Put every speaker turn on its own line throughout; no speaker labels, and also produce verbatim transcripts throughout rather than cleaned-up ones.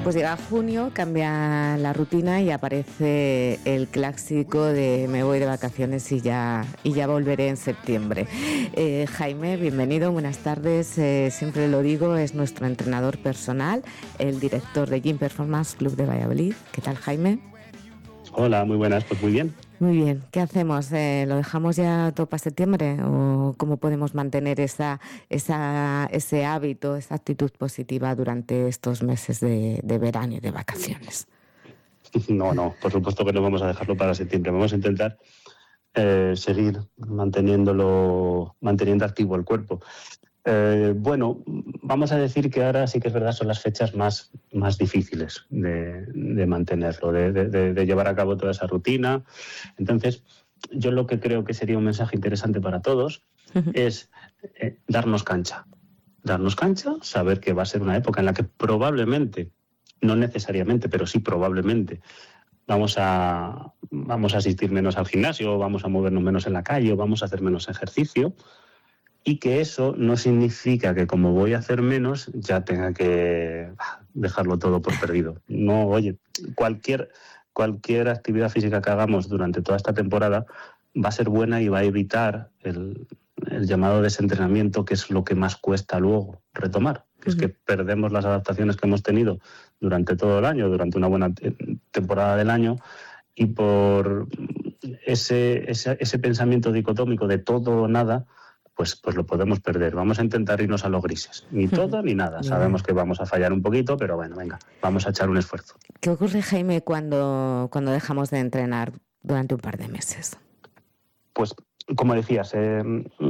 Pues llega junio, cambia la rutina y aparece el clásico de me voy de vacaciones y ya, y ya volveré en septiembre. Eh, Jaime, bienvenido, buenas tardes. Eh, siempre lo digo, es nuestro entrenador personal, el director de Gym Performance Club de Valladolid. ¿Qué tal, Jaime?
Hola, muy buenas, pues muy bien.
Muy bien, ¿qué hacemos? Eh, ¿Lo dejamos ya todo para septiembre o cómo podemos mantener esa, esa, ese hábito, esa actitud positiva durante estos meses de, de verano y de vacaciones?
No, no, por supuesto que no vamos a dejarlo para septiembre. Vamos a intentar eh, seguir manteniéndolo, manteniendo activo el cuerpo. Eh, bueno, vamos a decir que ahora sí que es verdad, son las fechas más, más difíciles de, de mantenerlo, de, de, de llevar a cabo toda esa rutina. Entonces, yo lo que creo que sería un mensaje interesante para todos uh-huh. es eh, darnos cancha. Darnos cancha, saber que va a ser una época en la que probablemente, no necesariamente, pero sí probablemente, vamos a, vamos a asistir menos al gimnasio, vamos a movernos menos en la calle, vamos a hacer menos ejercicio. Y que eso no significa que como voy a hacer menos ya tenga que dejarlo todo por perdido. No, oye, cualquier, cualquier actividad física que hagamos durante toda esta temporada va a ser buena y va a evitar el, el llamado desentrenamiento, que es lo que más cuesta luego retomar. Que uh-huh. es que perdemos las adaptaciones que hemos tenido durante todo el año, durante una buena te- temporada del año, y por ese, ese, ese pensamiento dicotómico de todo o nada, Pues, pues lo podemos perder. Vamos a intentar irnos a los grises. Ni todo ni nada. Sabemos que vamos a fallar un poquito, pero bueno, venga, vamos a echar un esfuerzo.
¿Qué ocurre, Jaime, cuando, cuando dejamos de entrenar durante un par de meses?
Pues, como decías, eh,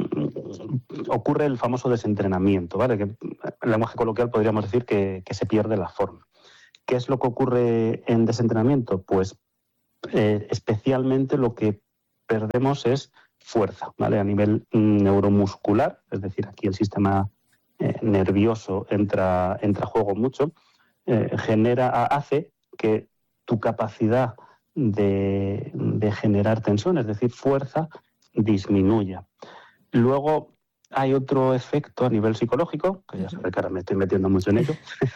ocurre el famoso desentrenamiento, ¿vale? Que en lenguaje coloquial podríamos decir que, que se pierde la forma. ¿Qué es lo que ocurre en desentrenamiento? Pues eh, especialmente lo que perdemos es fuerza, ¿vale? A nivel neuromuscular, es decir, aquí el sistema eh, nervioso entra, entra a juego mucho, eh, genera, hace que tu capacidad de, de generar tensión, es decir, fuerza, disminuya. Luego hay otro efecto a nivel psicológico, que ya sabes que ahora me estoy metiendo mucho en ello,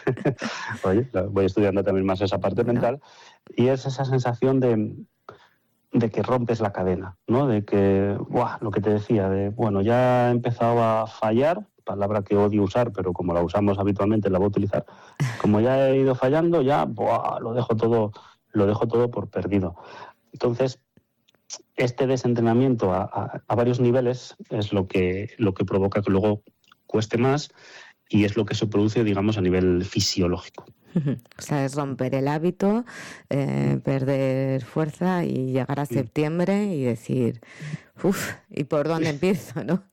oye, voy estudiando también más esa parte mental, y es esa sensación de... de que rompes la cadena, ¿no? De que, ¡buah!, lo que te decía, de, bueno, ya he empezado a fallar, palabra que odio usar, pero como la usamos habitualmente la voy a utilizar, como ya he ido fallando, ya, ¡buah!, lo dejo todo, lo dejo todo por perdido. Entonces, este desentrenamiento a, a, a varios niveles es lo que, lo que provoca que luego cueste más y es lo que se produce, digamos, a nivel fisiológico.
O sea, es romper el hábito, eh, perder fuerza y llegar a septiembre y decir, uff, ¿y por dónde empiezo, no?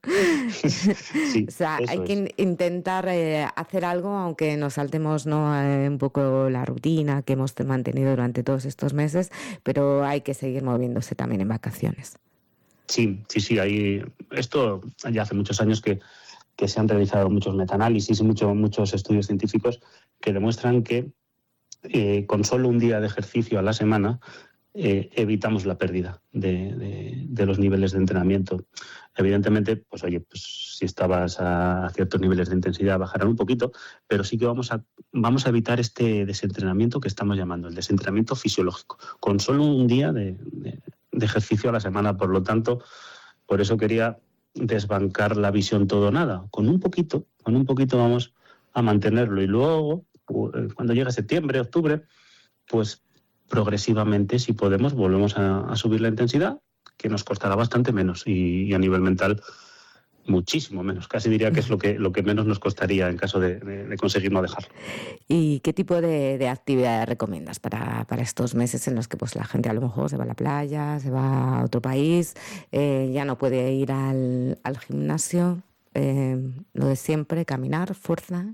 Sí,
o sea, hay
es.
que in- intentar eh, hacer algo, aunque nos saltemos, ¿no?, eh, un poco la rutina que hemos mantenido durante todos estos meses, pero hay que seguir moviéndose también en vacaciones.
Sí, sí, sí. Hay, esto ya hace muchos años que que se han realizado muchos metaanálisis y mucho, muchos estudios científicos que demuestran que eh, con solo un día de ejercicio a la semana eh, evitamos la pérdida de, de, de los niveles de entrenamiento. Evidentemente, pues oye, pues si estabas a ciertos niveles de intensidad bajarán un poquito, pero sí que vamos a, vamos a evitar este desentrenamiento que estamos llamando, el desentrenamiento fisiológico, con solo un día de, de, de ejercicio a la semana. Por lo tanto, por eso quería desbancar la visión todo o nada. Con un poquito, con un poquito vamos a mantenerlo y luego, cuando llegue septiembre, octubre, pues progresivamente, si podemos, volvemos a, a subir la intensidad, que nos costará bastante menos y, y a nivel mental muchísimo menos. Casi diría que es lo que, lo que menos nos costaría en caso de, de, de conseguir no dejarlo.
¿Y qué tipo de, de actividades recomiendas para, para estos meses en los que pues la gente a lo mejor se va a la playa, se va a otro país, eh, ya no puede ir al, al gimnasio? Eh, lo de siempre, caminar, fuerza.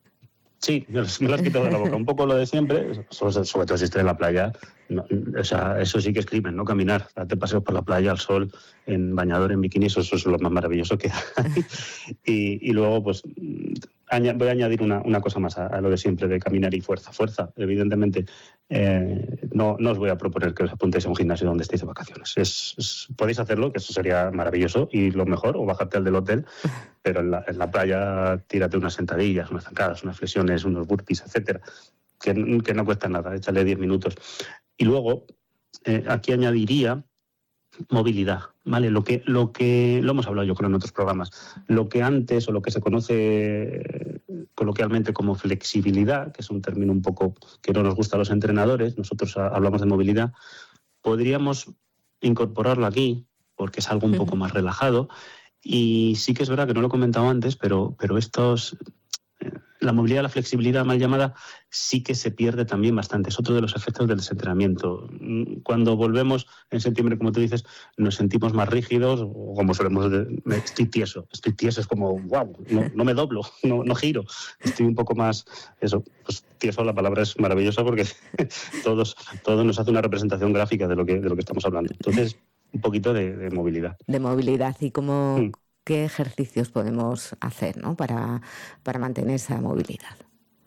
Sí, me lo has quitado de la boca. Un poco lo de siempre, sobre, sobre todo si estoy en la playa. No, o sea, eso sí que es crimen, ¿no? Caminar, date paseos por la playa, al sol, en bañador, en bikini, eso, eso es lo más maravilloso que hay. Y, y luego, pues, aña, voy a añadir una, una cosa más a, a lo de siempre, de caminar y fuerza. Fuerza, evidentemente, eh, no, no os voy a proponer que os apuntéis a un gimnasio donde estéis de vacaciones. Es, es, podéis hacerlo, que eso sería maravilloso y lo mejor, o bajarte al del hotel, pero en la, en la playa tírate unas sentadillas, unas zancadas, unas flexiones, unos burpees, etcétera. que, que no cuesta nada, échale diez minutos. Y luego, eh, aquí añadiría movilidad, ¿vale? Lo que, lo que lo hemos hablado yo creo en otros programas, lo que antes o lo que se conoce coloquialmente como flexibilidad, que es un término un poco que no nos gusta a los entrenadores, nosotros hablamos de movilidad, podríamos incorporarlo aquí porque es algo un poco más relajado. Y sí que es verdad que no lo he comentado antes, pero, pero estos, la movilidad, la flexibilidad mal llamada, sí que se pierde también bastante. Es otro de los efectos del desentrenamiento. Cuando volvemos en septiembre, como tú dices, nos sentimos más rígidos, o como solemos decir, estoy tieso. Estoy tieso es como, wow, no, no me doblo, no, no giro. Estoy un poco más, eso, pues tieso, la palabra es maravillosa porque todos, todos nos hace una representación gráfica de lo que, de lo que estamos hablando. Entonces, un poquito de, de movilidad.
De movilidad y cómo... Mm. ¿Qué ejercicios podemos hacer, ¿no? para, para mantener esa movilidad?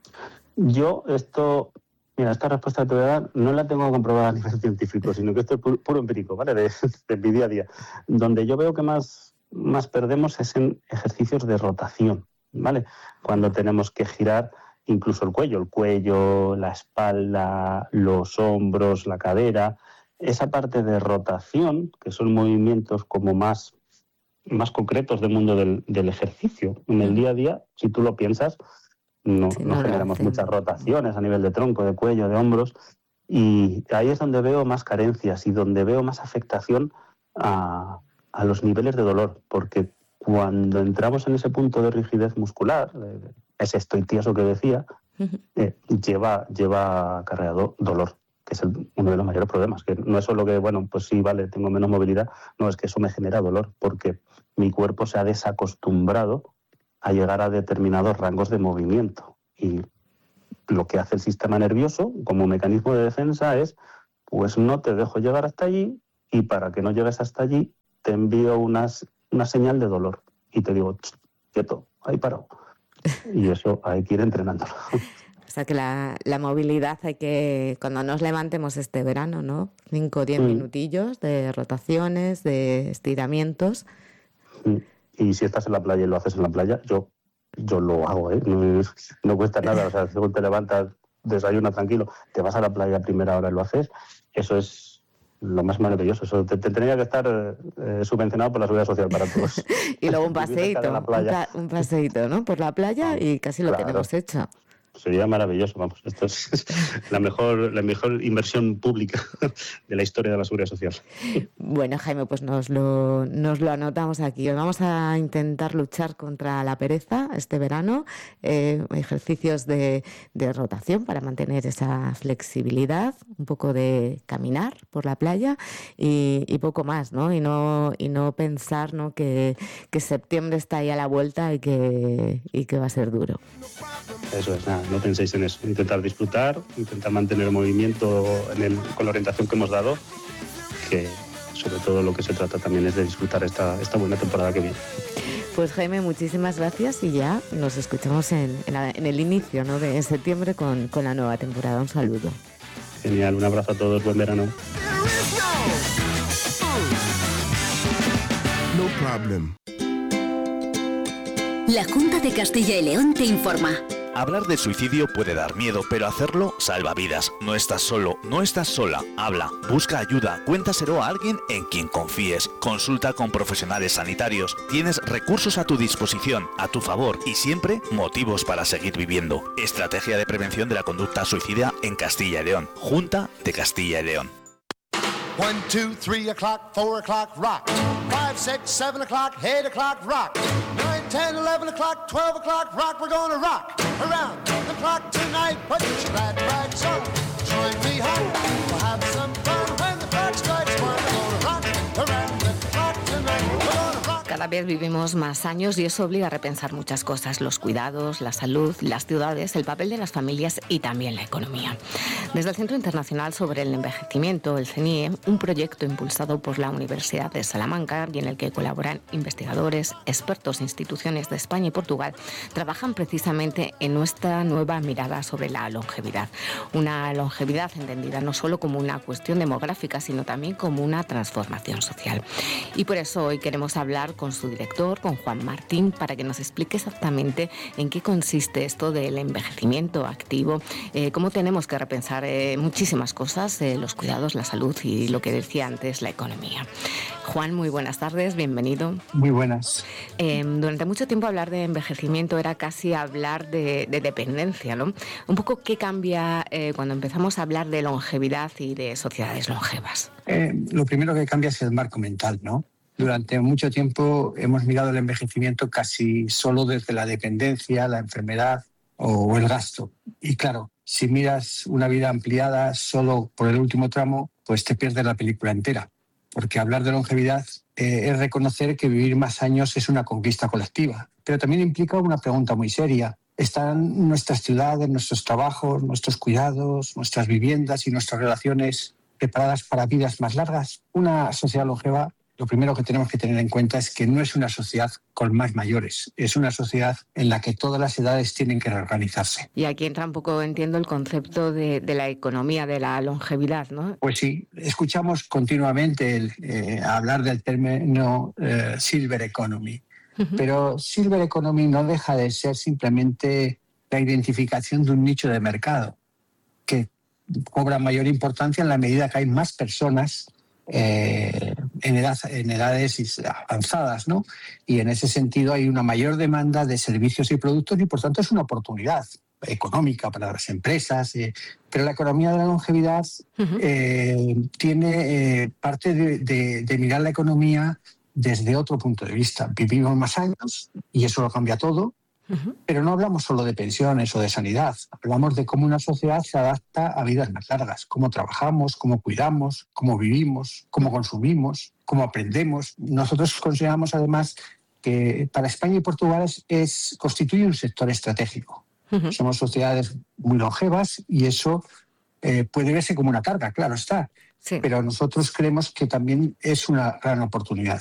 Yo esto, mira, esta respuesta que te voy a dar no la tengo comprobada a nivel científico, sino que esto es puro, puro empírico, ¿vale? De, de mi día a día. Donde yo veo que más, más perdemos es en ejercicios de rotación, ¿vale? Cuando tenemos que girar incluso el cuello, el cuello, la espalda, los hombros, la cadera. Esa parte de rotación, que son movimientos como más... más concretos del mundo del, del ejercicio. En el día a día, si tú lo piensas, no, sí, no, no generamos muchas rotaciones a nivel de tronco, de cuello, de hombros, y ahí es donde veo más carencias y donde veo más afectación a, a los niveles de dolor, porque cuando entramos en ese punto de rigidez muscular, ese estoy tieso que decía, eh, lleva, lleva acarreado dolor, que es el, uno de los mayores problemas, que no es solo que, bueno, pues sí, vale, tengo menos movilidad, no, es que eso me genera dolor, porque mi cuerpo se ha desacostumbrado a llegar a determinados rangos de movimiento. Y lo que hace el sistema nervioso, como mecanismo de defensa, es, pues no te dejo llegar hasta allí, y para que no llegues hasta allí, te envío unas, una señal de dolor. Y te digo, quieto, ahí paro. Y eso hay que ir entrenándolo.
O sea que la, la movilidad hay que, cuando nos levantemos este verano, ¿no? cinco o diez mm. minutillos de rotaciones, de estiramientos.
Y si estás en la playa y lo haces en la playa, yo, yo lo hago, ¿eh? No, no cuesta nada. O sea, según te levantas, desayunas tranquilo, te vas a la playa a primera hora y lo haces, eso es lo más maravilloso. Eso te, te tendría que estar eh, subvencionado por la Seguridad Social para todos.
Y luego un paseíto, un, pa, un paseíto, ¿no? Por la playa y casi lo claro. tenemos hecho.
Sería maravilloso, vamos. Esto es la mejor, la mejor inversión pública de la historia de la Seguridad Social.
Bueno, Jaime, pues nos lo, nos lo anotamos aquí. Vamos a intentar luchar contra la pereza este verano. Eh, ejercicios de, de rotación para mantener esa flexibilidad, un poco de caminar por la playa y, y poco más, ¿no? Y no, y no pensar, ¿no? que, que septiembre está ahí a la vuelta y que, y que va a ser duro.
Eso es, nada, no penséis en eso. Intentar disfrutar, intentar mantener el movimiento en el, con la orientación que hemos dado, que sobre todo lo que se trata también es de disfrutar esta, esta buena temporada que viene.
Pues Jaime, muchísimas gracias y ya nos escuchamos en, en, la, en el inicio, ¿no? de septiembre con, con la nueva temporada. Un saludo.
Genial, un abrazo a todos, buen verano.
No problem.
La Junta de Castilla y León te informa.
Hablar de suicidio puede dar miedo, pero hacerlo salva vidas. No estás solo, no estás sola. Habla, busca ayuda, cuéntaselo a alguien en quien confíes. Consulta con profesionales sanitarios. Tienes recursos a tu disposición, a tu favor y siempre motivos para seguir viviendo. Estrategia de prevención de la conducta suicida en Castilla y León. Junta de Castilla y León.
One, two, three o'clock, four o'clock, rock. Five, six, seven o'clock, eight o'clock, rock. Nine, ten, eleven o'clock, twelve o'clock, rock. We're gonna rock around the clock tonight. Put your glad rags on, join me home. We'll have some fun when the clock strikes one. We're gonna rock around the clock tonight. We're gonna rock.
Cada vez vivimos más años y eso obliga a repensar muchas cosas, los cuidados, la salud, las ciudades, el papel de las familias y también la economía. Desde el Centro Internacional sobre el Envejecimiento, el CENIE, un proyecto impulsado por la Universidad de Salamanca y en el que colaboran investigadores, expertos, instituciones de España y Portugal, trabajan precisamente en nuestra nueva mirada sobre la longevidad. Una longevidad entendida no solo como una cuestión demográfica, sino también como una transformación social. Y por eso hoy queremos hablar con su director, con Juan Martín, para que nos explique exactamente en qué consiste esto del envejecimiento activo, eh, cómo tenemos que repensar eh, muchísimas cosas, eh, los cuidados, la salud y lo que decía antes, la economía. Juan, muy buenas tardes, bienvenido.
Muy buenas.
Eh, durante mucho tiempo hablar de envejecimiento era casi hablar de, de dependencia, ¿no? Un poco, ¿qué cambia eh, cuando empezamos a hablar de longevidad y de sociedades longevas?
Eh, lo primero que cambia es el marco mental, ¿no? Durante mucho tiempo hemos mirado el envejecimiento casi solo desde la dependencia, la enfermedad o el gasto. Y claro, si miras una vida ampliada solo por el último tramo, pues te pierdes la película entera. Porque hablar de longevidad eh, es reconocer que vivir más años es una conquista colectiva. Pero también implica una pregunta muy seria. ¿Están nuestras ciudades, nuestros trabajos, nuestros cuidados, nuestras viviendas y nuestras relaciones preparadas para vidas más largas? Una sociedad longeva, lo primero que tenemos que tener en cuenta es que no es una sociedad con más mayores, es una sociedad en la que todas las edades tienen que reorganizarse.
Y aquí entra un poco, entiendo, el concepto de, de la economía, de la longevidad, ¿no?
Pues sí, escuchamos continuamente el, eh, hablar del término eh, Silver Economy, uh-huh. Pero Silver Economy no deja de ser simplemente la identificación de un nicho de mercado que cobra mayor importancia en la medida que hay más personas Eh, en, edad, en edades avanzadas, ¿no? Y en ese sentido hay una mayor demanda de servicios y productos y por tanto es una oportunidad económica para las empresas, eh, pero la economía de la longevidad uh-huh. eh, tiene eh, parte de, de, de mirar la economía desde otro punto de vista. Vivimos más años y eso lo cambia todo. Uh-huh. Pero no hablamos solo de pensiones o de sanidad, hablamos de cómo una sociedad se adapta a vidas más largas, cómo trabajamos, cómo cuidamos, cómo vivimos, cómo consumimos, cómo aprendemos. Nosotros consideramos además que para España y Portugal es, es, constituye un sector estratégico. Uh-huh. Somos sociedades muy longevas y eso eh, puede verse como una carga, claro está, sí. Pero nosotros creemos que también es una gran oportunidad.